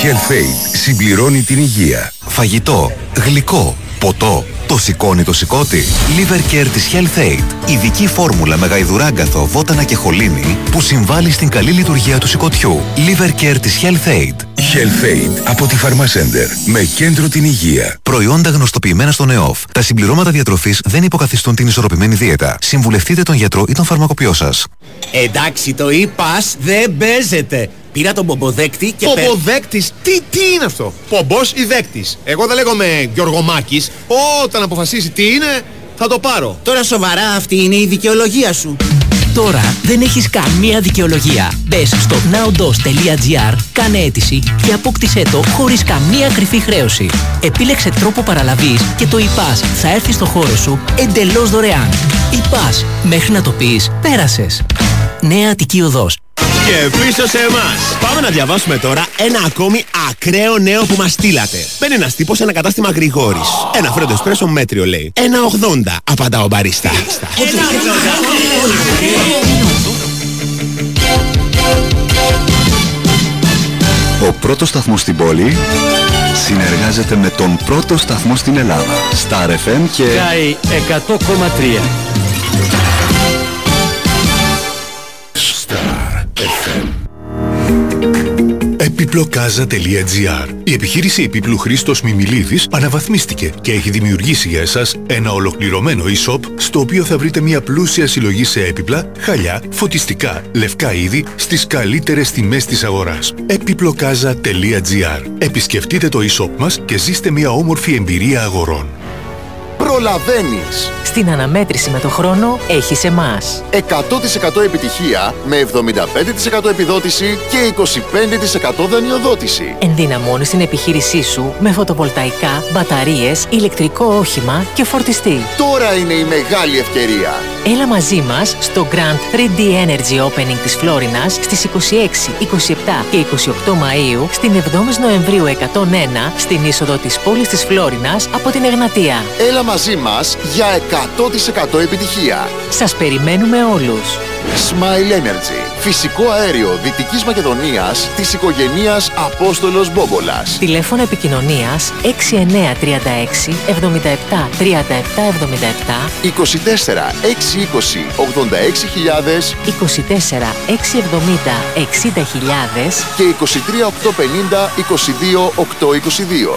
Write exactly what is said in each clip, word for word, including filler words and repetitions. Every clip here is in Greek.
Health-Ade συμπληρώνει την υγεία. Φαγητό, γλυκό, ποτό. Το σηκώνει το σηκώτη. Liver Care της Health-Ade. Ειδική φόρμουλα με γαϊδουράγκαθο, βότανα και χολίνη που συμβάλλει στην καλή λειτουργία του σηκωτιού. Liver Care της Health-Ade. Health-Ade από τη Pharmacenter. Με κέντρο την υγεία. Προϊόντα γνωστοποιημένα στον ΕΟΦ. Τα συμπληρώματα διατροφής δεν υποκαθιστούν την ισορροπημένη δίαιτα. Συμβουλευτείτε τον γιατρό ή τον φαρμακοποιό σας. Εντάξει, το e-pass δεν παίζεται. Πήρα τον πομποδέκτη και... Πομποδέκτης, τι, τι είναι αυτό? Πομπός ή δέκτης? Εγώ δεν λέγομαι Γιωργομάκης. Όταν αποφασίσει τι είναι, θα το πάρω. Τώρα σοβαρά, αυτή είναι η δικαιολογία σου? Τώρα δεν έχεις καμία δικαιολογία. Μπες στο nowdos τελεία gr, κάνε αίτηση και απόκτησέ το χωρίς καμία κρυφή χρέωση. Επίλεξε τρόπο παραλαβής και το e-pass θα έρθει στο χώρο σου εντελώς δωρεάν. e-pass, μέχρι να το πεις, πέρασες. Νέα Αττική Οδός. Και πίσω σε εμάς. Πάμε να διαβάσουμε τώρα ένα ακόμη ακραίο νέο που μας στείλατε. Μπαίνει ένας τύπος σε ένα κατάστημα Γρηγόρης. Ένα φρέντο εσπρέσο μέτριο λέει. ένα ογδόντα, απαντά ο μπαρίστα. Ο πρώτος σταθμός στην πόλη συνεργάζεται με τον πρώτο σταθμό στην Ελλάδα. Star εφ εμ και... Sky εκατό κόμμα τρία. Επιπλοκάζα τελεία gr. Η επιχείρηση επίπλου Χρήστος Μιμιλίδης αναβαθμίστηκε και έχει δημιουργήσει για εσάς ένα ολοκληρωμένο e-shop στο οποίο θα βρείτε μια πλούσια συλλογή σε έπιπλα, χαλιά, φωτιστικά, λευκά είδη στις καλύτερες τιμές της αγοράς. Επιπλοκάζα τελεία gr. Επισκεφτείτε το e-shop μας και ζήστε μια όμορφη εμπειρία αγορών. Προλαβαίνεις! Στην αναμέτρηση με το χρόνο έχεις εμάς. εκατό τοις εκατό επιτυχία με εβδομήντα πέντε τοις εκατό επιδότηση και είκοσι πέντε τοις εκατό δανειοδότηση. Ενδυναμώνεις την επιχείρησή σου με φωτοβολταϊκά, μπαταρίες, ηλεκτρικό όχημα και φορτιστή. Τώρα είναι η μεγάλη ευκαιρία. Έλα μαζί μας στο Grand θρι ντι Energy Opening της Φλόρινας στις είκοσι έξι, είκοσι επτά και είκοσι οκτώ Μαΐου, στην εβδόμη Νοεμβρίου εκατόν ένα, στην είσοδο της πόλης της Φλόρινας από την Εγνατία. Έλα μαζί μας για εκατό τοις εκατό επιτυχία. Σας περιμένουμε όλους. Smile Energy. Φυσικό αέριο Δυτικής Μακεδονίας της οικογενείας Απόστολος Μπόμπολας. Τηλέφωνο επικοινωνίας έξι εννιά τρία έξι εβδομήντα επτά τριάντα επτά εβδομήντα επτά, είκοσι τέσσερα εξακόσια είκοσι ογδόντα έξι χιλιάδες, είκοσι τέσσερα εξακόσια εβδομήντα εξήντα χιλιάδες και είκοσι τρία οκτακόσια πενήντα είκοσι δύο οκτακόσια είκοσι δύο.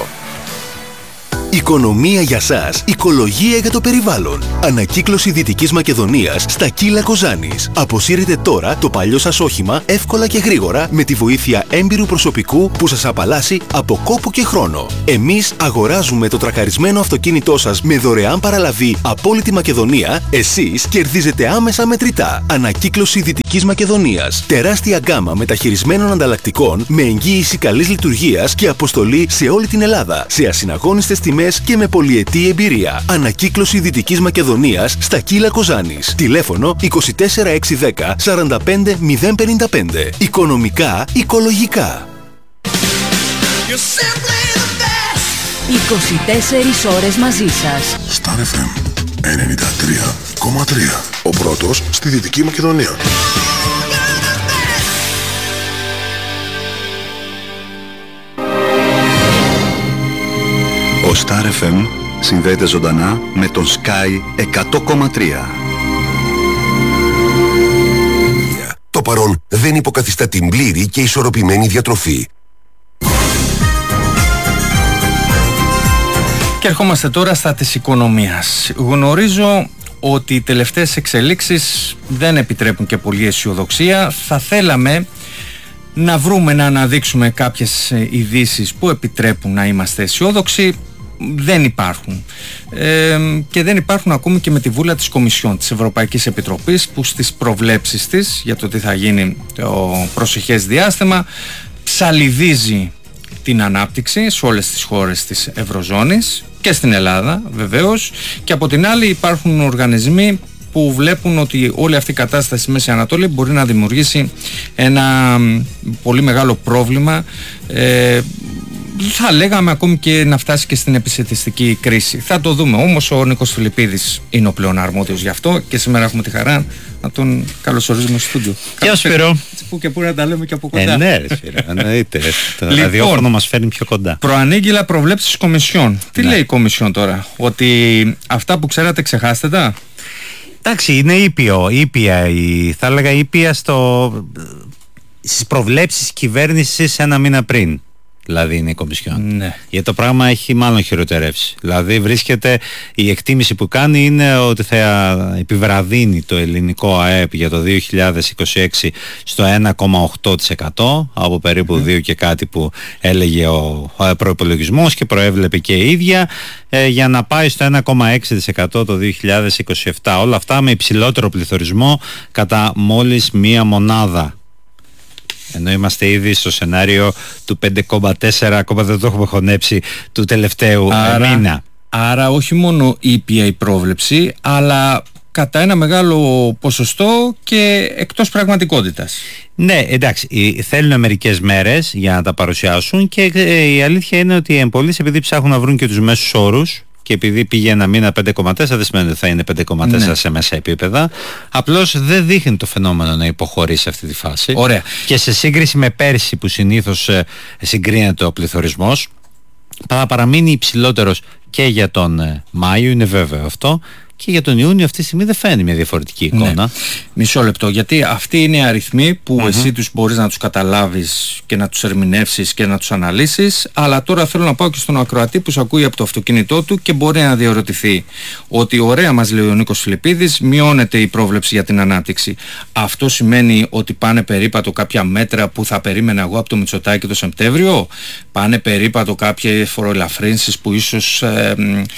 Οικονομία για σας, οικολογία για το περιβάλλον. Ανακύκλωση Δυτικής Μακεδονίας στα Κύλα Κοζάνης. Αποσύρετε τώρα το παλιό σας όχημα εύκολα και γρήγορα με τη βοήθεια έμπειρου προσωπικού που σας απαλλάσσει από κόπο και χρόνο. Εμείς αγοράζουμε το τρακαρισμένο αυτοκίνητό σας με δωρεάν παραλαβή από όλη τη Μακεδονία. Εσείς κερδίζετε άμεσα μετρητά. Ανακύκλωση Δυτικής Μακεδονίας. Τεράστια γκάμα μεταχειρισμένων ανταλλακτικών με εγγύηση καλής λειτουργίας και αποστολή σε όλη την Ελλάδα. Σε ασυναγώνιστες τιμές και με πολυετή εμπειρία. Ανακύκλωση Δυτικής Μακεδονίας στα Κύλα Κοζάνης. Τηλέφωνο είκοσι τέσσερα εξακόσια δέκα σαράντα πέντε μηδέν πενήντα πέντε. Οικονομικά, οικολογικά. είκοσι τέσσερις ώρες μαζί σας. Star εφ εμ ενενήντα τρία κόμμα τρία. Ο πρώτος στη Δυτική Μακεδονία. Ο Star εφ εμ συνδέεται ζωντανά με τον Sky εκατό κόμμα τρία. Το παρόν δεν υποκαθιστά την πλήρη και ισορροπημένη διατροφή. Και ερχόμαστε τώρα στα της οικονομίας. Γνωρίζω ότι οι τελευταίες εξελίξεις δεν επιτρέπουν και πολλή αισιοδοξία. Θα θέλαμε να βρούμε, να αναδείξουμε κάποιες ειδήσεις που επιτρέπουν να είμαστε αισιόδοξοι. Δεν υπάρχουν ε, και δεν υπάρχουν ακόμη και με τη βούλα της Κομισιόν της Ευρωπαϊκής Επιτροπής, που στις προβλέψεις της για το τι θα γίνει το προσεχές διάστημα ψαλιδίζει την ανάπτυξη σε όλες τις χώρες της Ευρωζώνης και στην Ελλάδα βεβαίως, και από την άλλη υπάρχουν οργανισμοί που βλέπουν ότι όλη αυτή η κατάσταση στη Μέση Ανατολή μπορεί να δημιουργήσει ένα πολύ μεγάλο πρόβλημα ε, θα λέγαμε ακόμη και να φτάσει και στην επισητιστική κρίση. Θα το δούμε. Όμως ο Νίκος Φιλιππίδης είναι ο πλέον αρμόδιος γι' αυτό και σήμερα έχουμε τη χαρά να τον καλωσορίζουμε στο στούντιο. Γεια σου Σπύρο. Που και που να τα λέμε και από κοντά. Ε, ναι, ρε Σπύρο, εννοείται. Το λοιπόν, ραδιόφωνο μας φέρνει πιο κοντά. Προανήγγυλα προβλέψεις της Κομισιόν. Τι ναι. λέει η Κομισιόν τώρα, ότι αυτά που ξέρατε ξεχάστε τα? Εντάξει, είναι ήπιο, ήπια, η, θα έλεγα ήπια στο, στις προβλέψεις κυβέρνησης ένα μήνα πριν. Δηλαδή είναι η Κομισιόν. Ναι. Γιατί το πράγμα έχει μάλλον χειροτερεύσει. Δηλαδή βρίσκεται, η εκτίμηση που κάνει είναι ότι θα επιβραδύνει το ελληνικό ΑΕΠ για το δύο χιλιάδες είκοσι έξι στο ένα κόμμα οκτώ τοις εκατό από περίπου mm. δύο και κάτι που έλεγε ο προϋπολογισμός και προέβλεπε και η ίδια, ε, για να πάει στο ένα κόμμα έξι τοις εκατό το δύο χιλιάδες είκοσι επτά. Όλα αυτά με υψηλότερο πληθωρισμό κατά μόλις μία μονάδα. Ενώ είμαστε ήδη στο σενάριο του πέντε κόμμα τέσσερα, ακόμα δεν το έχουμε χωνέψει, του τελευταίου άρα, μήνα. Άρα όχι μόνο ήπια η πρόβλεψη, αλλά κατά ένα μεγάλο ποσοστό και εκτός πραγματικότητας. Ναι, εντάξει, θέλουν μερικές μέρες για να τα παρουσιάσουν και η αλήθεια είναι ότι οι εμπολείς, επειδή ψάχνουν να βρουν και τους μέσους όρους, και επειδή πήγε ένα μήνα πέντε κόμμα τέσσερα, δεν σημαίνει ότι θα είναι πέντε κόμμα τέσσερα ναι. σε μέσα επίπεδα. Απλώς δεν δείχνει το φαινόμενο να υποχωρεί σε αυτή τη φάση. Ωραία. Και σε σύγκριση με πέρσι που συνήθως ε, συγκρίνεται ο πληθωρισμός, θα παραμείνει υψηλότερος και για τον ε, Μάιο, είναι βέβαιο αυτό. Και για τον Ιούνιο αυτή τη στιγμή δεν φαίνει μια διαφορετική εικόνα. Ναι. Μισό λεπτό, γιατί αυτοί είναι οι αριθμοί που mm-hmm. εσύ τους μπορείς να τους καταλάβεις και να τους ερμηνεύσεις και να τους αναλύσεις, αλλά τώρα θέλω να πάω και στον ακροατή που σε ακούει από το αυτοκίνητό του και μπορεί να διαρωτηθεί ότι ωραία, μας λέει ο Νίκος Φιλιππίδης, μειώνεται η πρόβλεψη για την ανάπτυξη. Αυτό σημαίνει ότι πάνε περίπατο κάποια μέτρα που θα περίμενα εγώ από το Μητσοτάκη το Σεπτέμβριο? Πάνε περίπατο κάποιες φοροελαφρύνσεις που ίσως ε,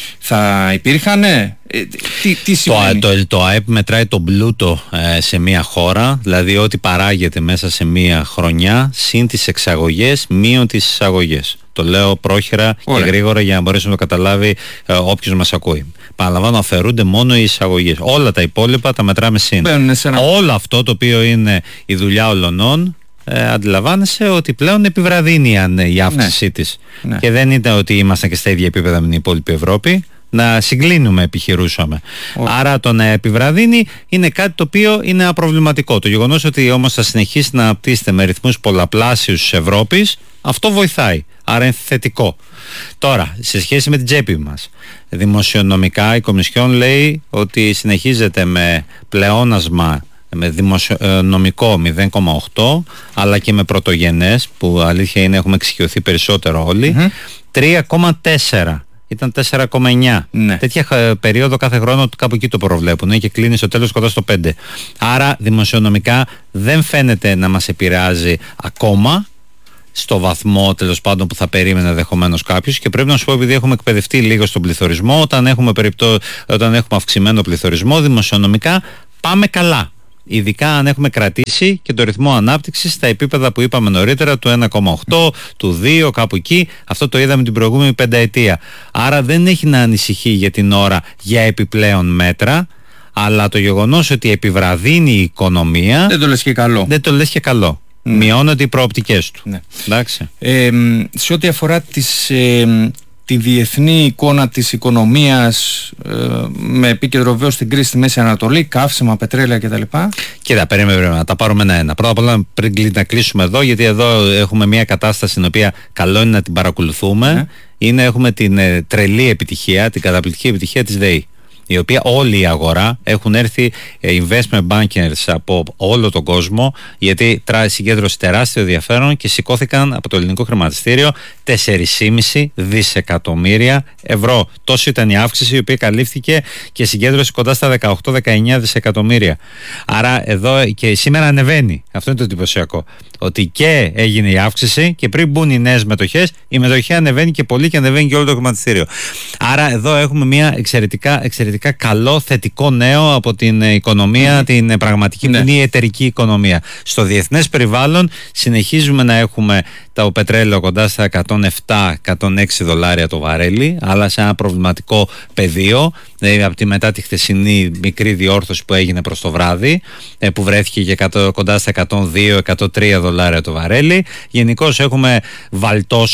θα υπήρχαν? Ε, τι, τι σημαίνει? Το, το, το ΑΕΠ μετράει τον πλούτο ε, σε μια χώρα, δηλαδή ό,τι παράγεται μέσα σε μια χρονιά συν τις εξαγωγές μείον τις εισαγωγές. Το λέω πρόχειρα Ωραία. και γρήγορα για να μπορέσει να το καταλάβει ε, όποιος μας ακούει. Παραλαμβάνω, αφαιρούνται μόνο οι εισαγωγές. Όλα τα υπόλοιπα τα μετράμε συν. Ένα... Όλο αυτό το οποίο είναι η δουλειά ολονών, Ε, αντιλαμβάνεσαι ότι πλέον επιβραδύνει η αύξησή ναι. της. Ναι. Και δεν είναι ότι ήμασταν και στα ίδια επίπεδα με την υπόλοιπη Ευρώπη. Να συγκλίνουμε επιχειρούσαμε. Oh. Άρα το να επιβραδύνει είναι κάτι το οποίο είναι απροβληματικό. Το γεγονός ότι όμως θα συνεχίσει να αναπτύσσεται με ρυθμούς πολλαπλάσιους της Ευρώπης, αυτό βοηθάει. Άρα είναι θετικό. Τώρα, σε σχέση με την τσέπη μας, δημοσιονομικά η Κομισιόν λέει ότι συνεχίζεται με πλεόνασμα με δημοσιονομικό μηδέν κόμμα οκτώ, αλλά και με πρωτογενές που αλήθεια είναι έχουμε εξοικειωθεί περισσότερο όλοι, mm-hmm. τρία κόμμα τέσσερα. Ήταν τέσσερα κόμμα εννιά. Ναι. Τέτοια περίοδο κάθε χρόνο κάπου εκεί το προβλέπουν και κλείνει στο τέλος κοντά στο πέντε. Άρα δημοσιονομικά δεν φαίνεται να μας επηρεάζει ακόμα στο βαθμό τέλος πάντων που θα περίμενε ενδεχομένως κάποιος, και πρέπει να σου πω, επειδή έχουμε εκπαιδευτεί λίγο στον πληθωρισμό, όταν έχουμε, περιπτώ, όταν έχουμε αυξημένο πληθωρισμό δημοσιονομικά πάμε καλά. Ειδικά αν έχουμε κρατήσει και το ρυθμό ανάπτυξης στα επίπεδα που είπαμε νωρίτερα του ένα κόμμα οκτώ, του δύο, κάπου εκεί. Αυτό το είδαμε την προηγούμενη πενταετία. Άρα δεν έχει να ανησυχεί για την ώρα για επιπλέον μέτρα, αλλά το γεγονός ότι επιβραδύνει η οικονομία δεν το λες και καλό. Δεν το λες και καλό. Mm. Μειώνονται οι προοπτικές του. Ναι. Εντάξει. Ε, σε ό,τι αφορά τις... Ε, τη διεθνή εικόνα της οικονομίας ε, με επίκεντρο βέβαιο στην κρίση στη Μέση Ανατολή, καύσιμα, πετρέλαια κτλ. Κοίτα, περίμενε να τα πάρουμε ένα-ένα. Πρώτα απ' όλα πριν να κλείσουμε εδώ, γιατί εδώ έχουμε μια κατάσταση στην οποία καλό είναι να την παρακολουθούμε. Ναι. Είναι, έχουμε την ε, τρελή επιτυχία, την καταπληκτική επιτυχία της ΔΕΗ, η οποία όλη η αγορά έχουν έρθει investment bankers από όλο τον κόσμο, γιατί συγκέντρωσε τεράστιο ενδιαφέρον και σηκώθηκαν από το ελληνικό χρηματιστήριο τέσσερα κόμμα πέντε δισεκατομμύρια ευρώ. Τόσο ήταν η αύξηση, η οποία καλύφθηκε και συγκέντρωσε κοντά στα δεκαοκτώ με δεκαεννιά δισεκατομμύρια. Άρα εδώ και σήμερα ανεβαίνει. Αυτό είναι το εντυπωσιακό. Ότι και έγινε η αύξηση και πριν μπουν οι νέες μετοχές, η μετοχή ανεβαίνει και πολύ και ανεβαίνει και όλο το χρηματιστήριο. Άρα εδώ έχουμε μια εξαιρετικά, εξαιρετικά καλό θετικό νέο από την οικονομία, mm-hmm. την πραγματική ναι. που είναι η εταιρική οικονομία. Στο διεθνές περιβάλλον συνεχίζουμε να έχουμε το πετρέλαιο κοντά στα εκατόν επτά εκατόν έξι δολάρια το βαρέλι, αλλά σε ένα προβληματικό πεδίο, δηλαδή από τη μετά τη χθεσινή μικρή διόρθωση που έγινε προς το βράδυ, που βρέθηκε και κοντά στα εκατόν δύο εκατόν τρία δολάρια το βαρέλι. Γενικώς έχουμε βαλτώσει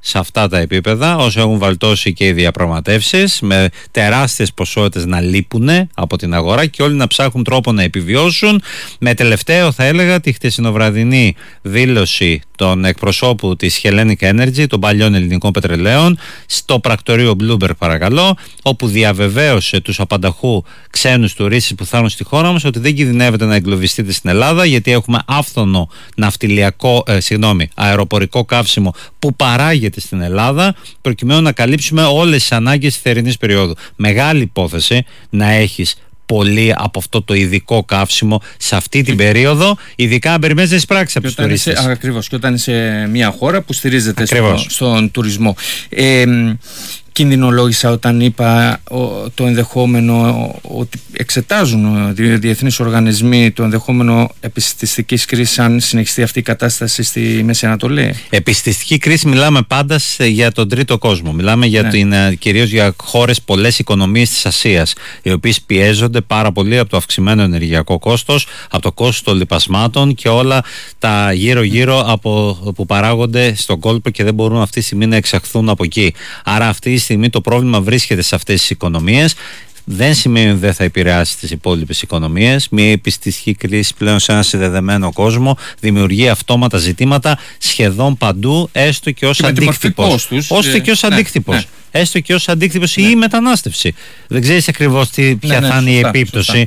σε αυτά τα επίπεδα όσο έχουν βαλτώσει και οι διαπραγματεύσεις, με τεράστιες ποσότητες να λείπουν από την αγορά και όλοι να ψάχνουν τρόπο να επιβιώσουν, με τελευταίο θα έλεγα τη χτεσινοβραδινή δήλωση των εκπροσώπου της Hellenic Energy, των παλιών ελληνικών πετρελαίων, στο πρακτορείο Bloomberg παρακαλώ, όπου διαβεβαίωσε τους απανταχού ξένους τουρίστες που θα έρθουν στη χώρα μας ότι δεν κινδυνεύεται να εγκλωβιστείτε στην Ελλάδα, γιατί έχουμε άφθονο ναυτιλιακό, ε, συγγνώμη, αεροπορικό καύσιμο που παράγεται στην Ελλάδα, προκειμένου να καλύψουμε όλες τις ανάγκες της θερινής περίοδου. Μεγάλη υπόθεση να έχεις πολύ από αυτό το ειδικό καύσιμο σε αυτή την περίοδο, ειδικά αν περιμένεις να εισπράξεις από τους τουρίστες. Ακριβώς, και όταν είσαι μια χώρα που στηρίζεται στο, στον τουρισμό. Ε, Κινδυνολόγησα όταν είπα ο, το ενδεχόμενο ότι εξετάζουν οι διεθνείς οργανισμοί το ενδεχόμενο επιστηστικής κρίσης αν συνεχιστεί αυτή η κατάσταση στη Μέση Ανατολή. Επιστηστική κρίση μιλάμε πάντα για τον τρίτο κόσμο. Μιλάμε για ναι. την, κυρίως για χώρες, πολλές οικονομίες της Ασίας, οι οποίες πιέζονται πάρα πολύ από το αυξημένο ενεργειακό κόστος, από το κόστος των λιπασμάτων και όλα τα γύρω-γύρω από, που παράγονται στον κόλπο και δεν μπορούν αυτή τη στιγμή να εξαχθούν από εκεί. Άρα αυτή στιγμή το πρόβλημα βρίσκεται σε αυτές τις οικονομίες. Δεν σημαίνει ότι δεν θα επηρεάσει τις υπόλοιπες οικονομίες. Μια επιστηστική κρίση πλέον σε ένα συνδεδεμένο κόσμο δημιουργεί αυτόματα ζητήματα σχεδόν παντού, έστω και ως αντίκτυπος. Έστω και ως αντίκτυπος. Ναι, ναι. Έστω και ως αντίκτυπος ναι. ή η μετανάστευση. Δεν ξέρεις ακριβώς τι, ποια ναι, ναι, θα είναι σωστά, η επίπτωση.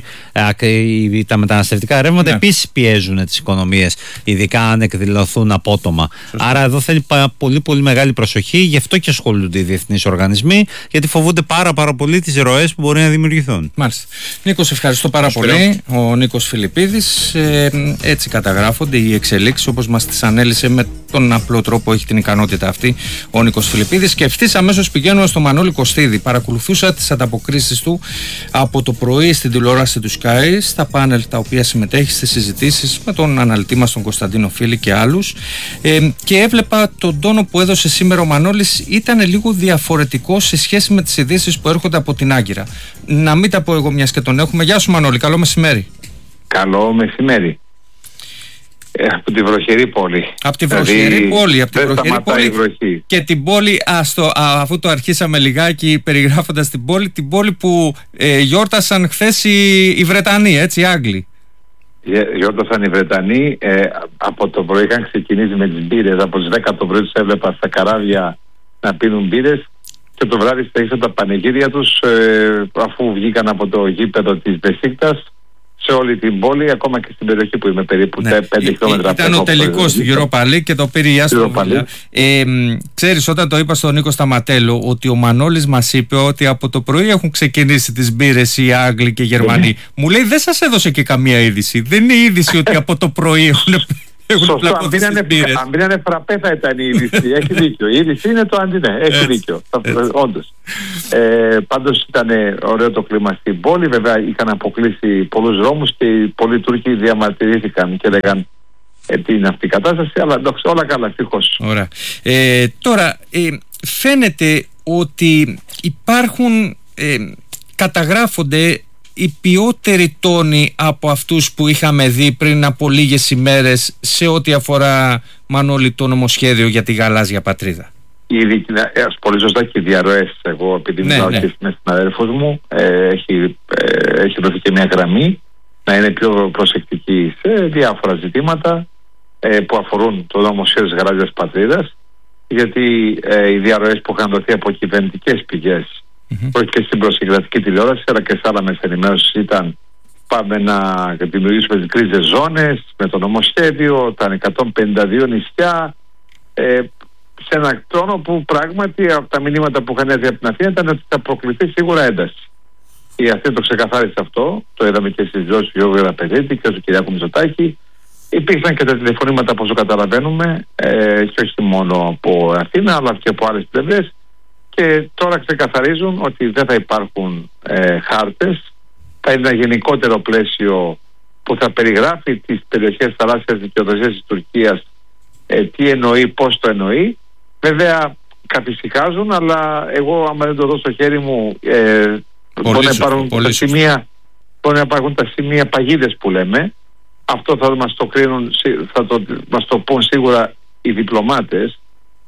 Α, τα μεταναστευτικά ρεύματα ναι. επίσης πιέζουν τις οικονομίες, ειδικά αν εκδηλωθούν απότομα. Σωστά. Άρα εδώ θέλει πολύ πολύ μεγάλη προσοχή, γι' αυτό και ασχολούνται οι διεθνείς οργανισμοί, γιατί φοβούνται πάρα πάρα πολύ τις ροές που μπορεί να δημιουργηθούν. Μάλιστα. Νίκος, ευχαριστώ πάρα πολύ. Ο Νίκος Φιλιππίδης. Ε, έτσι καταγράφονται οι εξελίξεις όπως μας τις ανέλησε με τον απλό τρόπο, έχει την ικανότητα αυτή ο Νίκος Φιλιππίδης. Και ευθύς αμέσως πηγαίνουμε στο Μανώλη Κωστίδη. Παρακολουθούσα τις ανταποκρίσεις του από το πρωί στην τηλεόραση του Sky, στα πάνελ τα οποία συμμετέχει, στις συζητήσεις με τον αναλυτή μας τον Κωνσταντίνο Φίλη και άλλους, ε, και έβλεπα τον τόνο που έδωσε σήμερα ο Μανώλης ήταν λίγο διαφορετικό σε σχέση με τις ειδήσεις που έρχονται από την Άγκυρα. Να μην τα πω εγώ μιας και τον έχουμε. Γεια σου Μανώλη, καλό μεσημέρι. Καλό μεσημέρι. Ε, από τη βροχερή πόλη. Από τη βροχερή δηλαδή, πόλη, από τη βροχερή πόλη βροχή. Και την πόλη, α, στο, α, αφού το αρχίσαμε λιγάκι περιγράφοντας την πόλη, την πόλη που ε, γιόρτασαν χθες οι, οι Βρετανοί, έτσι, οι Άγγλοι. Γιόρτασαν οι Βρετανοί, ε, από το πρωί είχαν ξεκινήσει με τις μπύρες, από τις δέκα το πρωί τους έβλεπα στα καράβια να πίνουν μπύρες και το βράδυ στέξαν τα πανηγύρια τους ε, αφού βγήκαν από το γήπεδο της Μπεσίκτας σε όλη την πόλη, ακόμα και στην περιοχή που είμαι περίπου ναι. πέντε χιλιόμετρα. Ήταν ο τελικός στη Europa League και το πήρε η Άστον Βίλα. Ε, ξέρεις, όταν το είπα στον Νίκο Σταματέλο ότι ο Μανώλης μας είπε ότι από το πρωί έχουν ξεκινήσει τις μπύρες οι Άγγλοι και οι Γερμανοί. Μου λέει δεν σας έδωσε και καμία είδηση. Δεν είναι είδηση ότι από το πρωί έχουν... Σωστό, αν μείνανε φραπέ θα ήταν η είδηση. Έχει δίκιο. Η είδηση είναι το αντινέ. Έχει έτσι, δίκιο. Όντως. Ε, πάντως ήταν ωραίο το κλίμα στην πόλη. Βέβαια είχαν αποκλείσει πολλούς δρόμους και οι πολλοί Τούρκοι διαμαρτυρήθηκαν και έλεγαν ε, τι είναι αυτή η κατάσταση. Αλλά εντάξει, όλα καλά, ευτυχώς. Ωραία. Ε, τώρα, ε, φαίνεται ότι υπάρχουν, ε, καταγράφονται οι ποιότεροι τόνοι από αυτούς που είχαμε δει πριν από λίγες ημέρες σε ό,τι αφορά, Μανώλη, το νομοσχέδιο για τη γαλάζια πατρίδα. Ήδη, ε, πολύ σωστά και οι διαρροές, εγώ επειδή ναι, μιλάω ναι. και στην συναδέλφος μου, ε, έχει, ε, έχει δοθεί και μια γραμμή να είναι πιο προσεκτική σε διάφορα ζητήματα ε, που αφορούν το νομοσχέδιο της γαλάζιας πατρίδας, γιατί ε, οι διαρροές που είχαν δοθεί από κυβερνητικές πηγές Mm-hmm. όχι και στην προσυγκρατική τηλεόραση αλλά και σε άλλα μέσα ενημέρωσης ήταν πάμε να δημιουργήσουμε τις γκρίζες ζώνες με το νομοσχέδιο, τα εκατόν πενήντα δύο νησιά, ε, σε έναν τόνο που πράγματι από τα μηνύματα που είχαν έρθει από την Αθήνα ήταν ότι θα προκληθεί σίγουρα ένταση. Η Αθήνα το ξεκαθάρισε αυτό, το είδαμε και στις δηλώσεις του Γιώργου Ραπεδίτη και του Κυριάκου Μητσοτάκη. Υπήρξαν και τα τηλεφωνήματα, όπως το καταλαβαίνουμε, ε, και όχι μόνο από Αθήνα αλλά και από άλλες πλευρές. Και τώρα ξεκαθαρίζουν ότι δεν θα υπάρχουν ε, χάρτες, θα είναι ένα γενικότερο πλαίσιο που θα περιγράφει τις περιοχές θαλάσσιας δικαιοδοσίας της Τουρκίας, ε, τι εννοεί, πώς το εννοεί. Βέβαια καθησυχάζουν, αλλά εγώ άμα δεν το δω στο χέρι μου ε, μπορεί, να υπάρχουν τα σημεία, μπορεί να υπάρχουν τα σημεία παγίδες που λέμε. Αυτό θα μας το κρίνουν, θα το, μας το πούν σίγουρα οι διπλωμάτες.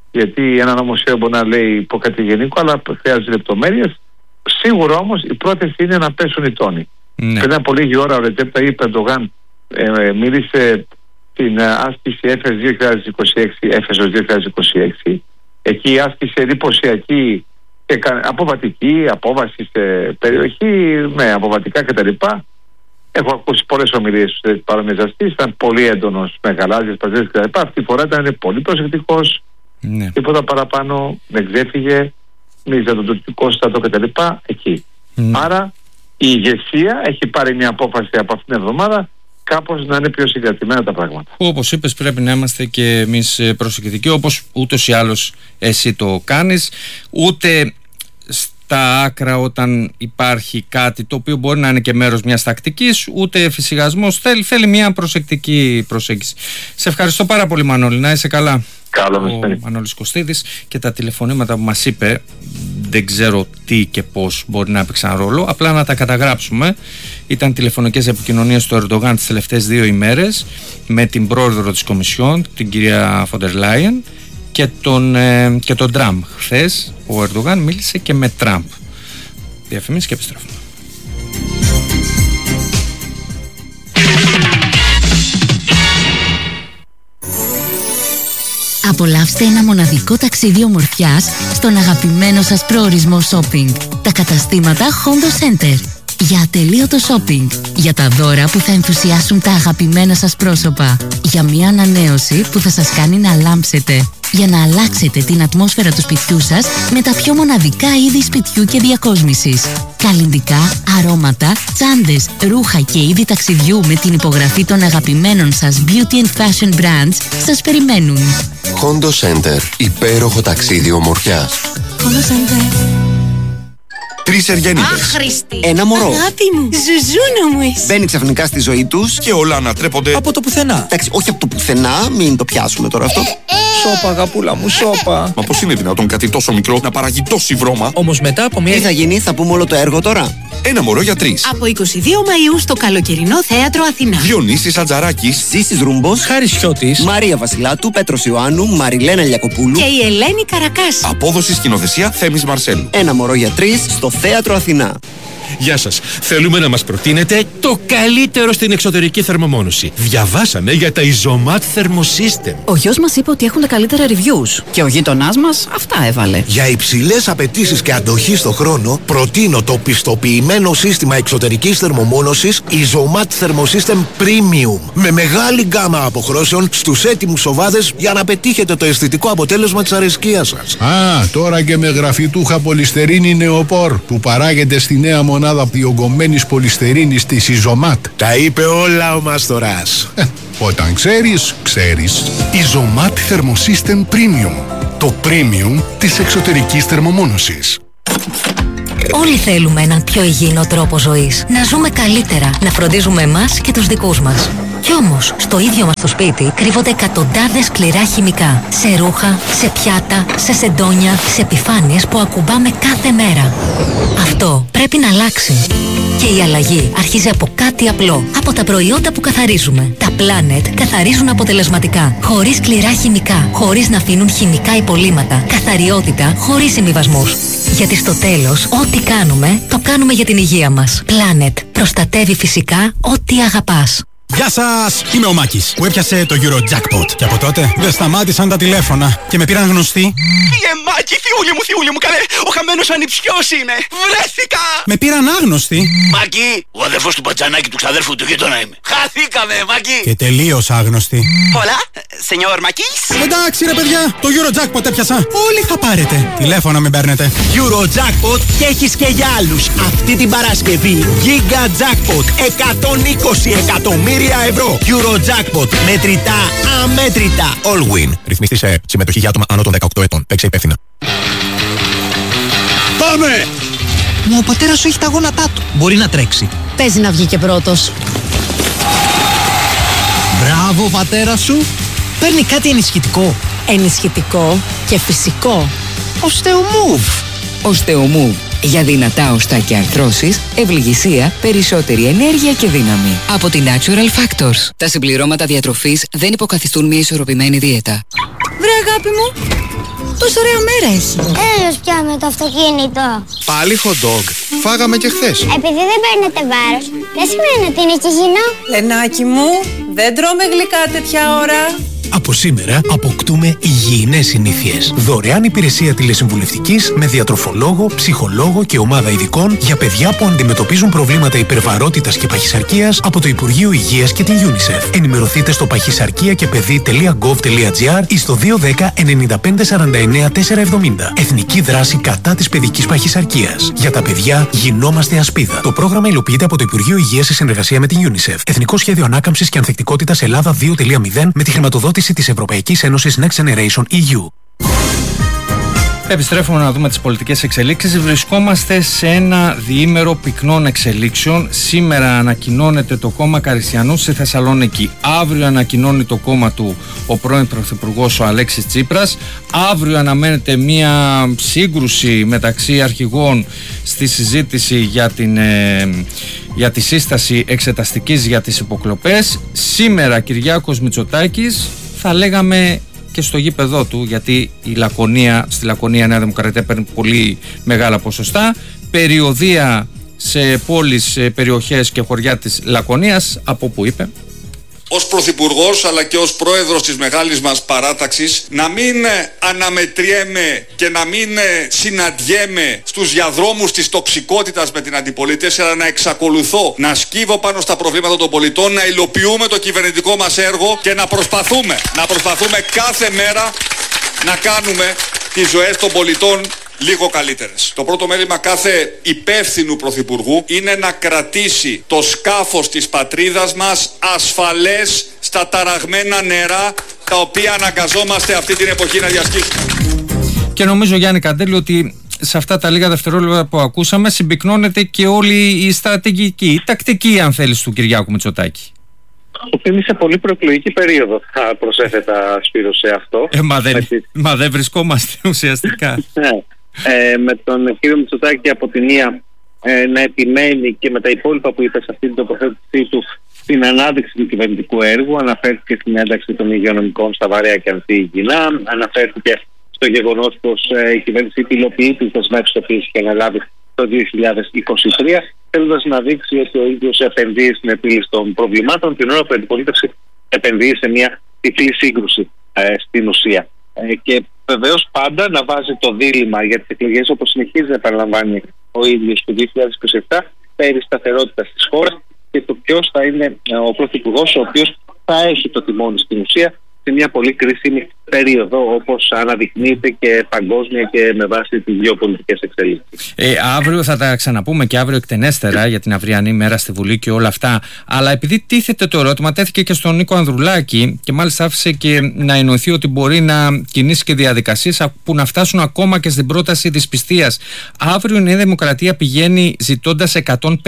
γιατί ένα νομοσχέδιο μπορεί να λέει υποκατηγενικό, αλλά χρειάζεται λεπτομέρειες. Σίγουρα όμως η πρόθεση είναι να πέσουν οι τόνοι. Ναι. Πριν από λίγη ώρα ο Ρετζέπ Ταγίπ Ερντογάν ε, μίλησε την άσκηση Έφες δύο χιλιάδες είκοσι έξι, Έφεσος δύο χιλιάδες είκοσι έξι. Εκεί η άσκηση εντυπωσιακή, αποβατική, απόβαση σε περιοχή με αποβατικά κτλ. Έχω ακούσει πολλές ομιλίες του παρομοιαζαστής, ήταν πολύ έντονος με γαλάζιες παζές κτλ. Αυτή τη φορά ήταν πολύ προσεκτικός, ναι. Τίποτα παραπάνω, δεν ξέφυγε, μίλησε τον τουρκικό στρατό κτλ. Εκεί. Ναι. Άρα η ηγεσία έχει πάρει μια απόφαση από αυτήν την εβδομάδα κάπως να είναι πιο συγκρατημένα τα πράγματα. Όπως είπες, πρέπει να είμαστε και εμείς προσεκτικοί, όπως ούτως ή άλλως εσύ το κάνεις. Ούτε στα άκρα όταν υπάρχει κάτι το οποίο μπορεί να είναι και μέρος μιας τακτικής, ούτε εφησυχασμός. Θέλει, θέλει μια προσεκτική προσέγγιση. Σε ευχαριστώ πάρα πολύ, Μανώλη, να είσαι καλά. Καλό ο Μανώλης Κωστίδης, και τα τηλεφωνήματα που μας είπε δεν ξέρω τι και πώς μπορεί να έπαιξαν ρόλο, απλά να τα καταγράψουμε. Ήταν τηλεφωνικές επικοινωνίες του Ερντογάν τις τελευταίες δύο ημέρες με την πρόεδρο της Κομισιόν, την κυρία Φοντερ Λάιεν, και τον, ε, και τον Τραμπ. Χθες ο Ερντογάν μίλησε και με Τραμπ. Διαφημίσεις και επιστρέφουμε. Απολαύστε ένα μοναδικό ταξίδι ομορφιάς στον αγαπημένο σας προορισμό shopping. Τα καταστήματα Hondo Center. Για ατελείωτο shopping. Για τα δώρα που θα ενθουσιάσουν τα αγαπημένα σας πρόσωπα. Για μια ανανέωση που θα σας κάνει να λάμψετε. Για να αλλάξετε την ατμόσφαιρα του σπιτιού σας με τα πιο μοναδικά είδη σπιτιού και διακόσμησης. Καλλυντικά, αρώματα, τσάντες, ρούχα και είδη ταξιδιού με την υπογραφή των αγαπημένων σας beauty and fashion brands σας περιμένουν. Hondo Center. Υπέροχο ταξίδι ομορφιάς. Hondo Center. Τρεις Εργένιδες. Άχρηστη. Ένα μωρό. Αγάπη μου. Ζουζούνα μου εσύ. Μπαίνει ξαφνικά στη ζωή τους και όλα ανατρέπονται από το πουθενά. Εντάξει, όχι από το πουθενά, μην το πιάσουμε τώρα αυτό. Ε, ε. Σώπα, αγαπούλα μου, σώπα. Μα πώς είναι δυνατόν κάτι τόσο μικρό να παράγει τόση βρώμα? Όμως μετά από μια. Τι θα γίνει, θα πούμε όλο το έργο τώρα. Ένα μωρό για τρεις. Από είκοσι δύο Μαΐου στο καλοκαιρινό θέατρο Αθηνά. Διονύσης Ατζαράκης, Ζήσης Ρούμπος, Χάρης Χιώτης, Μαρία Βασιλάτου, Πέτρος Ιωάννου, Μαριλένα Λιακοπούλου και η Ελένη Καρακάση. Απόδοση σκηνοθεσία Θέμης Μαρσέλου. Ένα μωρό για τρεις στο θέατρο Αθηνά. Γεια σας. Θέλουμε να μας προτείνετε το καλύτερο στην εξωτερική θερμομόνωση. Διαβάσαμε για τα Isomat Thermosystem. Ο γιος μας είπε ότι έχουν τα καλύτερα reviews και ο γείτονάς μας αυτά έβαλε. Για υψηλές απαιτήσεις και αντοχή στο χρόνο, προτείνω το πιστοποιημένο σύστημα εξωτερικής θερμομόνωσης Isomat Thermosystem Premium. Με μεγάλη γκάμα αποχρώσεων στους έτοιμους σοβάδες για να πετύχετε το αισθητικό αποτέλεσμα της αρεσκίας σας. Α, τώρα και με γραφιτούχα πολυστερίνη νεοπόρ που παράγεται στη νέα μονάδα διογκωμένης πολυστερίνης της Isomat. Τα είπε όλα ο Μαστοράς. Όταν ξέρεις, ξέρεις. Isomat Thermosystem Premium. Το premium της εξωτερικής θερμομόνωσης. Όλοι θέλουμε έναν πιο υγιεινό τρόπο ζωής. Να ζούμε καλύτερα, να φροντίζουμε εμάς και τους δικούς μας. Κι όμως, στο ίδιο μας το σπίτι κρύβονται εκατοντάδες σκληρά χημικά. Σε ρούχα, σε πιάτα, σε σεντόνια, σε επιφάνειες που ακουμπάμε κάθε μέρα. Αυτό πρέπει να αλλάξει. Και η αλλαγή αρχίζει από κάτι απλό. Από τα προϊόντα που καθαρίζουμε. Τα Planet καθαρίζουν αποτελεσματικά. Χωρίς σκληρά χημικά. Χωρίς να αφήνουν χημικά υπολείμματα. Καθαριότητα χωρίς συμβιβασμούς. Γιατί στο τέλος, ό,τι κάνουμε, το κάνουμε για την υγεία μας. Planet. Προστατεύει φυσικά ό,τι αγαπάς. Γεια σας! Είμαι ο Μάκης που έπιασε το Eurojackpot. Και από τότε δεν σταμάτησαν τα τηλέφωνα και με πήραν γνωστοί. Φύγε Μάκη, θιούλη μου, θιούλη μου, καλέ! Ο χαμένος ανιψιός είμαι! Βρέθηκα! Με πήραν άγνωστοι. Μάκη, ο αδερφός του Μπατζανάκη του ξαδέρφου του γείτονα είμαι. Χαθήκαμε, Μάκη! Και τελείως άγνωστοι. Πολλά, σενιόρ Μάκης. Εντάξει ρε παιδιά, το Eurojackpot έπιασα. Όλοι θα πάρετε. Τηλέφωνο μην παίρνετε. Eurojackpot και έχεις και για άλλους. Αυτή την Παρασκευή Giga Jackpot εκατόν είκοσι εκατομμύρια ευρώ. Eurojackpot. Μετρητά, αμέτρητα. All win. Ρυθμιστή σε συμμετοχή για άτομα άνω των δεκαοκτώ ετών. Παίξε υπεύθυνα. Πάμε! Μα ο πατέρας σου έχει τα γόνατά του. Μπορεί να τρέξει. Παίζει να βγει και πρώτος. Μπράβο ο πατέρας σου. Παίρνει κάτι ενισχυτικό. Ενισχυτικό και φυσικό. Osteomove. Osteomove. Για δυνατά οστά και αρθρώσεις, ευληγησία, περισσότερη ενέργεια και δύναμη. Από την Natural Factors. Τα συμπληρώματα διατροφής δεν υποκαθιστούν μια ισορροπημένη δίαιτα. Βρε αγάπη μου, Τόσο ωραία μέρα έχει. Έλος πια με το αυτοκίνητο. Πάλι hot dog. Φάγαμε και χθες. Επειδή δεν παίρνετε βάρος, δεν σημαίνει ότι είναι και υγιεινό. Λενάκι μου, δεν τρώμε γλυκά τέτοια ώρα. Από σήμερα αποκτούμε υγιεινές συνήθειες. Δωρεάν υπηρεσία τηλεσυμβουλευτικής με διατροφολόγο, ψυχολόγο και ομάδα ειδικών για παιδιά που αντιμετωπίζουν προβλήματα υπερβαρότητας και παχυσαρκίας από το Υπουργείο Υγείας και την UNICEF. Ενημερωθείτε στο παχυσαρκία και παιδί τελεία γκοβ τελεία τζι άρ ή στο δύο ένα μηδέν εννιά πέντε σαράντα εννιά τετρακόσια εβδομήντα. Εθνική δράση κατά της παιδικής παχυσαρκίας. Για τα παιδιά γινόμαστε ασπίδα. Το πρόγραμμα υλοποιείται από το Υπουργείο Υγείας σε συνεργασία με την UNICEF. Εθνικό Σχέδιο Ανάκαμψης και Ανθεκτικότητας Ελλάδα δύο κόμμα μηδέν με τη χρηματοδότηση της Ευρωπαϊκής Ένωσης Next Generation ι γιου. Επιστρέφουμε να δούμε τις πολιτικές εξελίξεις. Βρισκόμαστε σε ένα διήμερο πυκνών εξελίξεων. Σήμερα ανακοινώνεται το κόμμα Καριστιανού στη Θεσσαλονίκη. Αύριο ανακοινώνει το κόμμα του ο πρώην Πρωθυπουργός ο Αλέξης Τσίπρας. Αύριο αναμένεται μια σύγκρουση μεταξύ αρχηγών στη συζήτηση για, την, ε, για τη σύσταση εξεταστικής για τις υποκλοπές. Σήμερα Κυριάκος Μητσοτάκης, θα λέγαμε και στο γήπεδό του, γιατί η Λακωνία, στη Λακωνία Νέα Δημοκρατία παίρνει πολύ μεγάλα ποσοστά. Περιοδεία σε πόλεις, σε περιοχές και χωριά της Λακωνίας, από που είπε: ως Πρωθυπουργός αλλά και ως Πρόεδρος της μεγάλης μας παράταξης να μην αναμετριέμαι και να μην συναντιέμαι στους διαδρόμους της τοξικότητας με την αντιπολίτευση, αλλά να εξακολουθώ να σκύβω πάνω στα προβλήματα των πολιτών, να υλοποιούμε το κυβερνητικό μας έργο και να προσπαθούμε, να προσπαθούμε κάθε μέρα να κάνουμε τις ζωές των πολιτών λίγο καλύτερες. Το πρώτο μέλημα κάθε υπεύθυνου πρωθυπουργού είναι να κρατήσει το σκάφος της πατρίδας μας ασφαλές στα ταραγμένα νερά τα οποία αναγκαζόμαστε αυτή την εποχή να διασχίσουμε. Και νομίζω, Γιάννη Καντέλη, ότι σε αυτά τα λίγα δευτερόλεπτα που ακούσαμε συμπυκνώνεται και όλη η στρατηγική, η τακτική, αν θέλεις, του Κυριάκου Μητσοτάκη. Είναι σε πολύ προεκλογική περίοδο, θα προσέθετα, Σπύρο, σε αυτό. Ε, μα, δεν, μα δεν βρισκόμαστε ουσιαστικά. Ναι. Ε, με τον κύριο Μητσοτάκη από τη μία ε, να επιμένει και με τα υπόλοιπα που είπε σε αυτή την τοποθέτησή του στην ανάδειξη του κυβερνητικού έργου. Αναφέρθηκε στην ένταξη των υγειονομικών στα βαρέα και ανθυγιεινά. Αναφέρθηκε στο γεγονός πως ε, η κυβέρνηση υλοποιεί τις δεσμεύσεις που είχε αναλάβει το δύο χιλιάδες είκοσι τρία, θέλοντας να δείξει ότι ο ίδιος επενδύει στην επίλυση των προβλημάτων, την ώρα που η αντιπολίτευση επενδύει σε μια τυφλή σύγκρουση ε, στην ουσία. Ε, και βεβαίως πάντα να βάζει το δίλημμα για τις εκλογές, όπως συνεχίζει να επαναλαμβάνει ο ίδιος το δύο χιλιάδες είκοσι επτά, περί σταθερότητας της χώρας και το ποιος θα είναι ο πρωθυπουργός ο οποίος θα έχει το τιμόνι στην ουσία σε μια πολύ κρίσιμη περίοδο, όπως αναδεικνύεται και παγκόσμια και με βάση τις γεωπολιτικές εξελίξεις. Ε, αύριο θα τα ξαναπούμε και αύριο εκτενέστερα για την αυριανή μέρα στη Βουλή και όλα αυτά. Αλλά επειδή τίθεται το ερώτημα, τέθηκε και στον Νίκο Ανδρουλάκη και μάλιστα άφησε και να εννοηθεί ότι μπορεί να κινήσει και διαδικασίες που να φτάσουν ακόμα και στην πρόταση της πιστείας. Αύριο η Νέα Δημοκρατία πηγαίνει ζητώντας εκατόν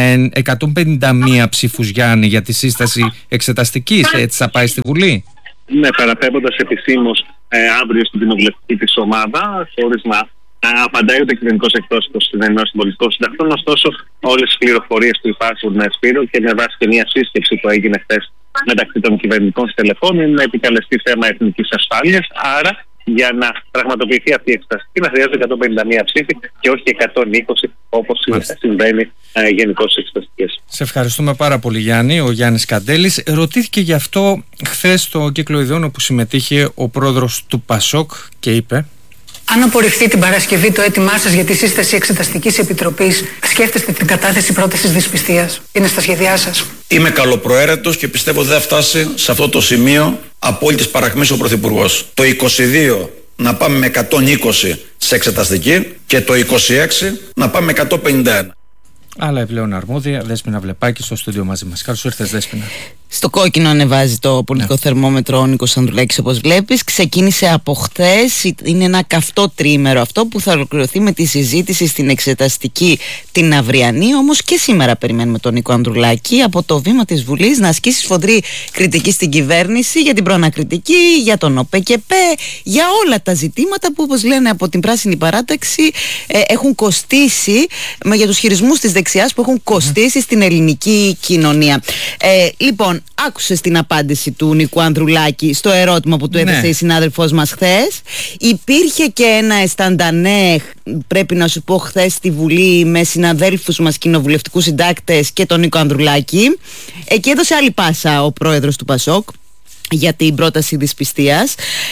πενήντα μία ψήφους, Γιάννη, για τη σύσταση εξεταστικής. Έτσι θα πάει στη Βουλή. Ναι, παραπέμποντας επισήμως ε, αύριο στην κοινοβουλευτική της ομάδα, χωρίς να ε, απαντάει ούτε κυβερνητικός εκπρόσωπος στην Ενώση των Πολιτικών Συντακτών. Ωστόσο, όλες οι πληροφορίες που υπάρχουν, ε, Σπύρο, και με βάση και μια σύσκεψη που έγινε χθες μεταξύ των κυβερνητικών στελεχών, είναι να επικαλεστεί θέμα εθνικής ασφάλειας. Άρα, για να πραγματοποιηθεί αυτή η εξεταστική, να χρειάζεται εκατόν πενήντα μία ψήφοι και όχι εκατόν είκοσι, όπως συμβαίνει ε, γενικώς στις εξεταστικές. Σε ευχαριστούμε πάρα πολύ, Γιάννη. Ο Γιάννης Καντέλης ρωτήθηκε γι' αυτό χθες στο κύκλο ειδών όπου συμμετείχε ο πρόεδρος του ΠΑΣΟΚ και είπε: αν απορριφθεί την Παρασκευή το αίτημά σας για τη σύσταση εξεταστικής επιτροπής, σκέφτεστε την κατάθεση πρότασης δυσπιστίας? Είναι στα σχέδιά σας? Είμαι καλοπροαίρετος και πιστεύω ότι δεν θα φτάσει σε αυτό το σημείο απόλυτης παρακμής ο Πρωθυπουργός. Το είκοσι δύο να πάμε με εκατόν είκοσι σε εξεταστική και το είκοσι έξι να πάμε με εκατόν πενήντα ένα. Αλλά πλέον αρμόδια, Δέσποινα Βλεπάκη στο στούντιο μαζί μας. Καλώς ήρθες, Δέσποινα. Στο κόκκινο ανεβάζει το πολιτικό ναι. θερμόμετρο ο Νίκος Ανδρουλάκης, όπως βλέπεις. Ξεκίνησε από χθες. Είναι ένα καυτό τριήμερο αυτό που θα ολοκληρωθεί με τη συζήτηση στην εξεταστική την αυριανή. Όμως και σήμερα περιμένουμε τον Νίκο Ανδρουλάκη από το βήμα της Βουλής να ασκήσει σφοδρή κριτική στην κυβέρνηση για την προανακριτική, για τον ΟΠΕΚΕΠΕ, για όλα τα ζητήματα που, όπως λένε από την Πράσινη Παράταξη, ε, έχουν κοστίσει, με, για τους χειρισμούς της δεξιάς που έχουν κοστίσει mm. στην ελληνική κοινωνία. Ε, λοιπόν, Λοιπόν, άκουσες την απάντηση του Νίκου Ανδρουλάκη στο ερώτημα που του έθεσε ναι. η συνάδελφός μας χθες. Υπήρχε και ένα αισθαντανέ, πρέπει να σου πω, χθες στη Βουλή με συναδέλφους μας κοινοβουλευτικούς συντάκτες και τον Νίκο Ανδρουλάκη. Εκεί έδωσε άλλη πάσα ο πρόεδρος του Πασόκ για την πρόταση δυσπιστίας.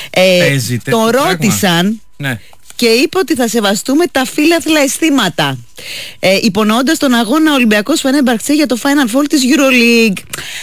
Ε, τον ρώτησαν ναι. και είπε ότι θα σεβαστούμε τα φύλαθλα αισθήματα, ε, υπονοώντας τον αγώνα Ολυμπιακός Φενέρμπαχτσε για το Final Four της EuroLeague.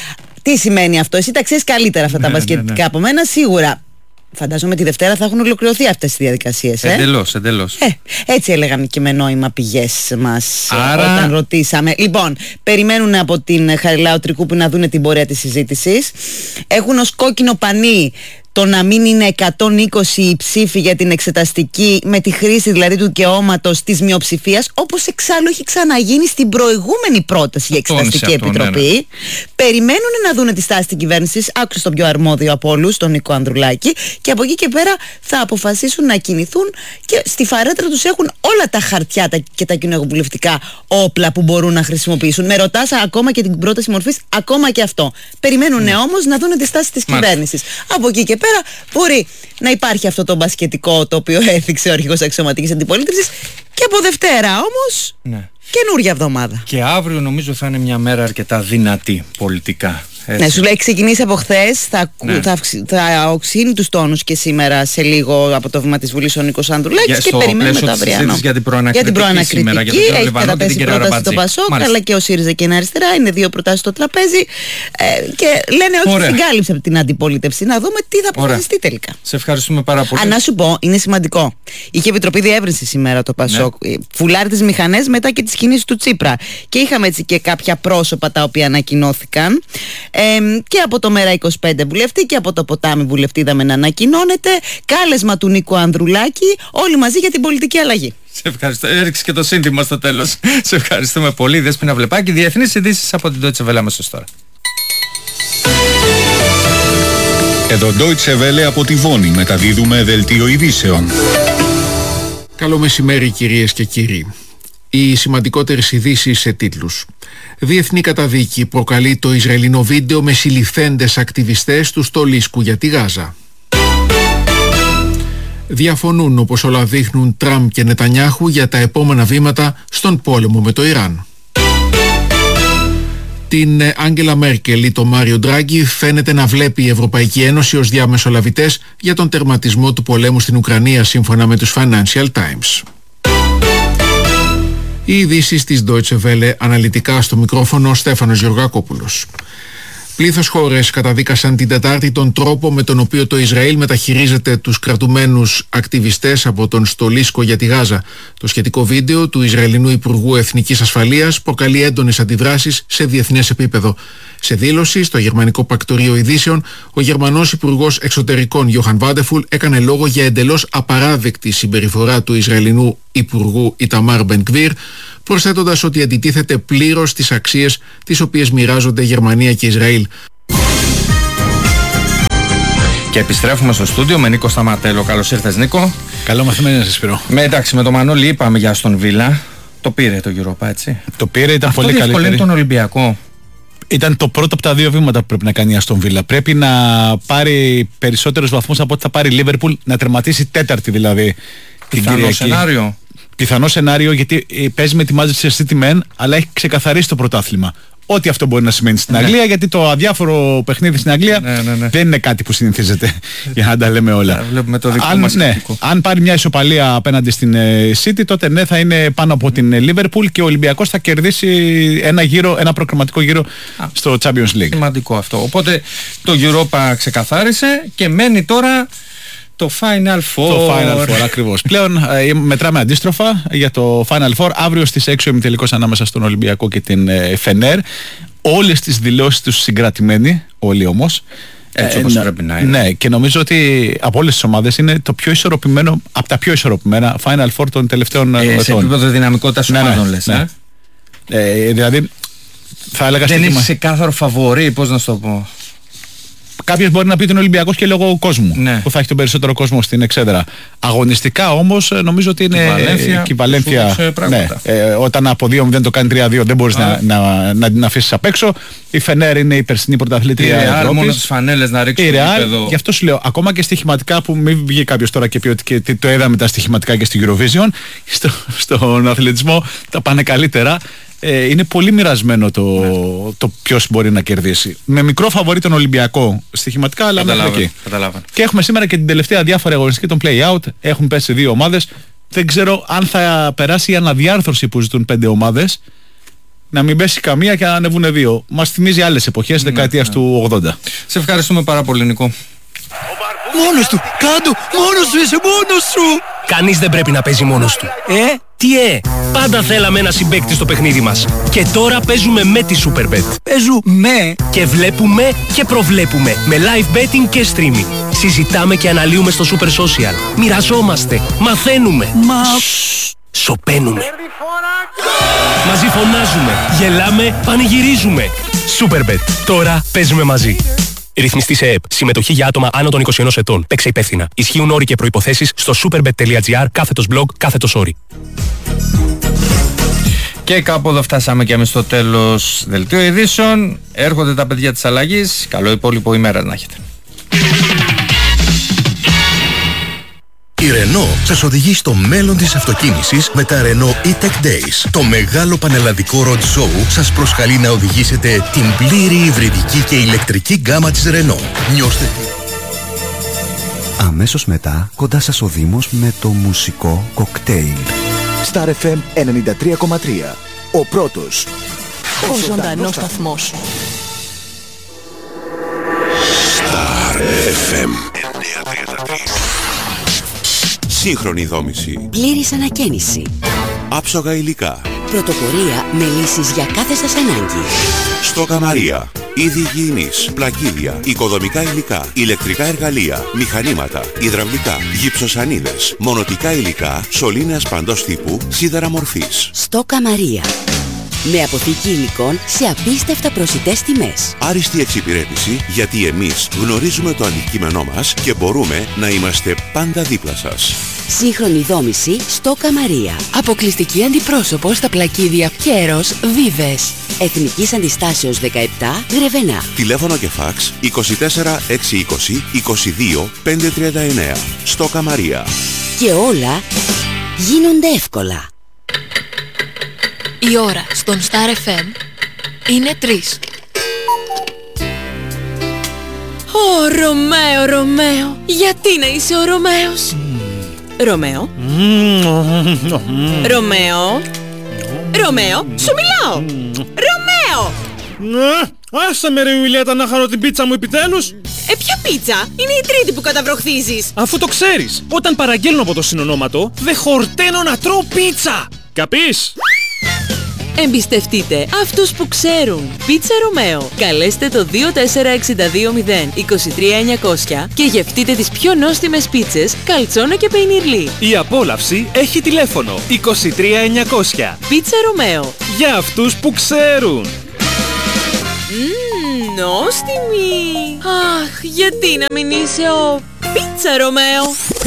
Τι σημαίνει αυτό? Εσύ τα ξέρεις καλύτερα αυτά ναι, τα μπασκετικά ναι, ναι. από μένα σίγουρα. Φαντάζομαι τη Δευτέρα θα έχουν ολοκληρωθεί αυτές τις διαδικασίες. Ε? Εντελώς, εντελώς. Ε, έτσι έλεγαν και με νόημα πηγές μας. Άρα... όταν ρωτήσαμε. Λοιπόν, περιμένουν από την Χαριλάου Τρικούπη να δούνε την πορεία της συζήτησης. Έχουν ως κόκκινο πανί το να μην είναι εκατόν είκοσι οι ψήφοι για την εξεταστική, με τη χρήση δηλαδή του δικαιώματος της μειοψηφίας, όπως εξάλλου έχει ξαναγίνει στην προηγούμενη πρόταση για εξεταστική αυτό, επιτροπή. Ναι, ναι. Περιμένουν να δούνε τη στάση της κυβέρνησης. Άκουσε τον πιο αρμόδιο από όλους, τον Νίκο Ανδρουλάκη, και από εκεί και πέρα θα αποφασίσουν να κινηθούν και στη φαρέτρα τους έχουν όλα τα χαρτιά και τα κοινοβουλευτικά όπλα που μπορούν να χρησιμοποιήσουν. Με ρωτάς ακόμα και την πρόταση μορφής, ακόμα και αυτό. Περιμένουν ναι. όμως να δούνε τη στάση της κυβέρνησης. Από εκεί και πέρα μπορεί να υπάρχει αυτό το μπασκετικό το οποίο έθιξε ο αρχηγός αξιωματικής αντιπολίτευσης, και από Δευτέρα όμως ναι. καινούρια εβδομάδα. Και αύριο νομίζω θα είναι μια μέρα αρκετά δυνατή πολιτικά. Έτσι. Ναι, σου λέει ξεκινήσει από χθες, θα, ναι. θα, θα οξύνει τους τόνους και σήμερα σε λίγο από το βήμα της Βουλής ο Νίκος Ανδρουλάκης και περιμένουμε το αυριανό. Για την προανακριτική, σήμερα, για έχει καταθέσει πρόταση το Πασόκ, αλλά και ο ΣΥΡΙΖΑ και η Αριστερά. Είναι δύο προτάσεις στο τραπέζι ε, και λένε όχι στην κάλυψη από την αντιπολίτευση. Να δούμε τι θα αποφασιστεί τελικά. Σε ευχαριστούμε πάρα πολύ. Αν να σου πω, είναι σημαντικό. Είχε Επιτροπή Διεύρυνση σήμερα το Πασόκ. Ναι. Φουλάρει τις μηχανές μετά και τις κινήσεις του Τσίπρα. Και είχαμε έτσι και κάποια πρόσωπα τα οποία ανακοινώθηκαν. Ε, και από το Μέρα είκοσι πέντε βουλευτή και από το Ποτάμι βουλευτή είδαμε να ανακοινώνεται. Κάλεσμα του Νίκου Ανδρουλάκη, όλοι μαζί για την πολιτική αλλαγή. Σε ευχαριστώ. Έριξε και το σύνθημα στο τέλος. Σε ευχαριστούμε πολύ. Δέσποινα Βλεπάκη, διεθνείς ειδήσεις από την Deutsche Welle αμέσως τώρα. Εδώ Deutsche Welle από τη Βόνη μεταδίδουμε δελτίο ειδήσεων. Καλό μεσημέρι κυρίες και κύριοι. Οι σημαντικότερες ειδήσεις σε τίτλους. Διεθνή καταδίκη προκαλεί το Ισραηλινό βίντεο με συλληφθέντες ακτιβιστές του Στολίσκου για τη Γάζα. Διαφωνούν, όπως όλα δείχνουν, Τραμπ και Νετανιάχου για τα επόμενα βήματα στον πόλεμο με το Ιράν. Την Άγγελα Μέρκελ ή τον Μάριο Ντράγκη φαίνεται να βλέπει η Ευρωπαϊκή Ένωση ως διαμεσολαβητές για τον τερματισμό του πολέμου στην Ουκρανία, σύμφωνα με τους Financial Times. Οι ειδήσεις της Deutsche Welle, αναλυτικά στο μικρόφωνο ο Στέφανος Γεωργακόπουλος. Πλήθος χώρες καταδίκασαν την Τετάρτη τον τρόπο με τον οποίο το Ισραήλ μεταχειρίζεται τους κρατουμένους ακτιβιστές από τον Στολίσκο για τη Γάζα. Το σχετικό βίντεο του Ισραηλινού Υπουργού Εθνικής Ασφαλείας προκαλεί έντονες αντιδράσεις σε διεθνές επίπεδο. Σε δήλωση στο Γερμανικό Πρακτορείο Ειδήσεων, ο Γερμανός Υπουργός Εξωτερικών Γιόχαν Βάντεφουλ έκανε λόγο για εντελώς απαράδεκτη συμπεριφορά του Ισραηλινού Υπουργού Ιταμάρ Μπεν-Γκβίρ, προσθέτοντας ότι αντιτίθεται πλήρως στις αξίες τις οποίες μοιράζονται Γερμανία και Ισραήλ. Και επιστρέφουμε στο στούντιο με Νίκο Σταματέλο. Καλώς ήρθες, Νίκο. Καλό μαθημένο να σας πειρώ. Με, εντάξει, με τον Μανώλη είπαμε για Αστον Βίλα. Το πήρε το Europa, έτσι. Το πήρε, ήταν αυτό πολύ καλύτερο. Αυτό διευκολύνει τον Ολυμπιακό. Ήταν το πρώτο από τα δύο βήματα που πρέπει να κάνει η Αστον Βίλα. Πρέπει να πάρει περισσότερους βαθμούς από ό,τι θα πάρει η Λίβερπουλ, να τερματίσει τέταρτη δηλαδή. Πιθανό σενάριο. Πιθανό σενάριο, γιατί παίζει με τη Manchester City μεν, αλλά έχει ξεκαθαρίσει το πρωτάθλημα. Ό,τι αυτό μπορεί να σημαίνει στην ναι. Αγγλία, γιατί το αδιάφορο παιχνίδι στην Αγγλία ναι, ναι, ναι. δεν είναι κάτι που συνηθίζεται, για να τα λέμε όλα. Ναι, βλέπουμε το δικό αν, μας ναι, αν πάρει μια ισοπαλία απέναντι στην City, τότε ναι, θα είναι πάνω από την Liverpool και ο Ολυμπιακός θα κερδίσει ένα, γύρο, ένα προκριματικό γύρο Α, στο Champions League. Σημαντικό αυτό. Οπότε το Europa ξεκαθάρισε και μένει τώρα το Final Four. Το Final Four, ακριβώς. Πλέον ε, μετράμε αντίστροφα για το Final Four. Αύριο στις έξι ο ημιτελικός ανάμεσα στον Ολυμπιακό και την ε, Φενέρ. Όλες τις δηλώσεις τους συγκρατημένοι, όλοι όμως. Έτσι όπως ε, πρέπει να είναι. Ναι, και νομίζω ότι από όλες τις ομάδες είναι το πιο ισορροπημένο, από τα πιο ισορροπημένα Final Four των τελευταίων ε, ετών. Σε επίπεδο δυναμικότητας ναι, ομάδων, ναι, λες. Ναι. Ε? Ε, δηλαδή, θα έλεγα δεν έχει ξεκάθαρο φαβορί, πώς να σου το πω. Κάποιος μπορεί να πει ότι είναι Ολυμπιακός και λόγω κόσμου, ναι, που θα έχει τον περισσότερο κόσμο στην εξέδρα. Αγωνιστικά όμως νομίζω ότι είναι κυβαλένθια. Ναι, ε, όταν από δύο μηδέν το κάνει τρία δύο δεν μπορείς να, να, να την αφήσεις απ' έξω. Η Φενέρ είναι η περσινή πρωταθλήτρια Ευρώπης. Η μόνο τις φανέλες να ρίξει το επίπεδο. Γι' αυτό σου λέω, ακόμα και στοιχηματικά, που μην βγει κάποιος τώρα και πει ότι και, το είδαμε τα στοιχηματικά και στην Eurovision, στο, στον αθλητισμό τα πάνε καλύτερα. Ε, είναι πολύ μοιρασμένο το, ναι, το ποιος μπορεί να κερδίσει. Με μικρό φαβορί τον Ολυμπιακό στοιχηματικά, αλλά μέχρι εκεί. Και έχουμε σήμερα και την τελευταία διάφορα αγωνιστική, τον play-out. Έχουν πέσει δύο ομάδες. Δεν ξέρω αν θα περάσει η αναδιάρθρωση που ζητούν πέντε ομάδες, να μην πέσει καμία και να ανεβούν δύο. Μας θυμίζει άλλες εποχές, ναι, δεκαετίας ναι. του ογδόντα. Σε ευχαριστούμε πάρα πολύ, Νικό. Μόνος του, κάτω, μόνος σου, είσαι μόνος σου. Κανείς δεν πρέπει να παίζει μόνος του. Ε, τι ε, πάντα θέλαμε ένα συμπαίκτη στο παιχνίδι μας. Και τώρα παίζουμε με τη Superbet. Παίζουμε και βλέπουμε και προβλέπουμε με live betting και streaming. Συζητάμε και αναλύουμε στο Super Social. Μοιραζόμαστε, μαθαίνουμε. Μα... σοπαίνουμε. Μαζί φωνάζουμε, γελάμε, πανηγυρίζουμε. Superbet, τώρα παίζουμε μαζί. Ρυθμιστή σε ΕΕΠ. Συμμετοχή για άτομα άνω των είκοσι ενός ετών. Παίξε υπεύθυνα. Ισχύουν όροι και προϋποθέσεις στο superbet.gr κάθετος blog κάθετος όροι. Και κάπου εδώ φτάσαμε και εμείς στο τέλος δελτίου ειδήσεων. Έρχονται τα παιδιά της αλλαγής. Καλό υπόλοιπο ημέρα να έχετε. Η Renault σας οδηγεί στο μέλλον της αυτοκίνησης με τα Renault E-Tech Days. Το μεγάλο πανελλαδικό road show σας προσκαλεί να οδηγήσετε την πλήρη υβριδική και ηλεκτρική γκάμα της Renault. Νιώστε... Αμέσως μετά, κοντά σας ο Δήμος με το μουσικό κοκτέιλ. Star εφ εμ ενενήντα τρία κόμμα τρία. Ο πρώτος. Ο ζωντανός σταθμός. Star εφ εμ εννιακόσια τριάντα τρία. Σύγχρονη δόμηση. Πλήρης ανακαίνιση. Άψογα υλικά. Πρωτοπορία με λύσεις για κάθε σας ανάγκη. Στόκα Μαρία. Είδη υγιεινής, πλακίδια, οικοδομικά υλικά, ηλεκτρικά εργαλεία, μηχανήματα, υδραυλικά, γυψοσανίδες, μονοτικά υλικά, σωλήνες παντός τύπου, σίδερα μορφής. Στόκα Μαρία. Με αποθήκη υλικών σε απίστευτα προσιτές τιμές. Άριστη εξυπηρέτηση, γιατί εμείς γνωρίζουμε το αντικείμενό μας και μπορούμε να είμαστε πάντα δίπλα σας. Σύγχρονη δόμηση Στόκα Μαρία. Αποκλειστική αντιπρόσωπο στα πλακίδια Πιέρος Βίβες. Εθνικής Αντιστάσεως δεκαεπτά, Γρεβενά. Τηλέφωνο και φάξ είκοσι τέσσερα εξακόσια είκοσι είκοσι δύο πεντακόσια τριάντα εννέα. Στόκα Μαρία. Και όλα γίνονται εύκολα. Η ώρα στον Star εφ εμ είναι τρεις. Ω, Ρωμαίο, Ρωμαίο, γιατί να είσαι ο Ρωμαίος? Ρωμαίο. Ρωμαίο. Ρωμαίο, σου μιλάω. Ρωμαίο. Άσε με ρε Ιουλιέτα να χαρώ την πίτσα μου επιτέλους. Ε, ποια πίτσα? Είναι η τρίτη που καταβροχθίζεις. Αφού το ξέρεις, όταν παραγγέλνω από το συνονόματο, δεν χορταίνω να τρώω πίτσα. Καπείς? Εμπιστευτείτε αυτούς που ξέρουν. Πίτσα Ρωμαίο. Καλέστε το δύο τέσσερα έξι δύο μηδέν είκοσι τρία εννιακόσια και γευτείτε τις πιο νόστιμες πίτσες, καλτσόνα και πεϊνιρλί. Η απόλαυση έχει τηλέφωνο είκοσι τρία εννιακόσια. Πίτσα Ρωμαίο. Για αυτούς που ξέρουν. Μμμ, νόστιμη. Αχ, γιατί να μην είσαι ο Πίτσα Ρωμαίο.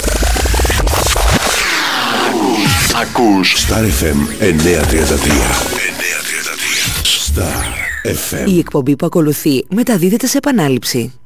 Ακούς Star εφ εμ εννιακόσια τριάντα τρία. Star εφ εμ. Η εκπομπή που ακολουθεί μεταδίδεται σε επανάληψη.